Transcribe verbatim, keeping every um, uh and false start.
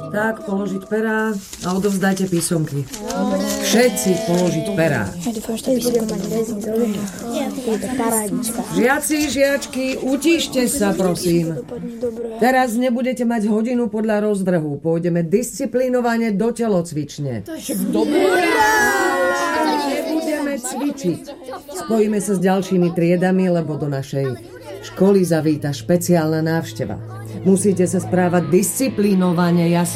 Tak, položiť perá a odovzdajte písomky. Všetci položiť perá. Žiaci, žiačky, utíšte sa, prosím. Teraz nebudete mať hodinu podľa rozvrhu. Pôjdeme disciplinovane do telocvične. Nebudeme cvičiť. Spojíme sa s ďalšími triedami, lebo do našej školy zavíta špeciálna návšteva. Musíte sa správať disciplinovane, jasné?